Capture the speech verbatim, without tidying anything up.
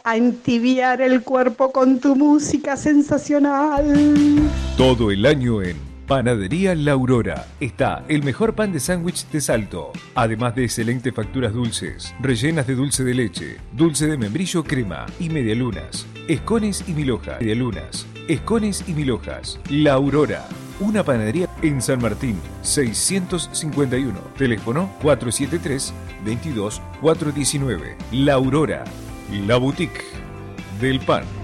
a entibiar el cuerpo con tu música sensacional. Todo el año en Panadería La Aurora está el mejor pan de sándwich de Salto, además de excelentes facturas dulces, rellenas de dulce de leche, dulce de membrillo crema y medialunas, escones y milhojas, medialunas, escones y milhojas. La Aurora, una panadería en San Martín, seiscientos cincuenta y uno, teléfono cuatro siete tres, veintidós, cuatrocientos diecinueve. La Aurora, la boutique del pan.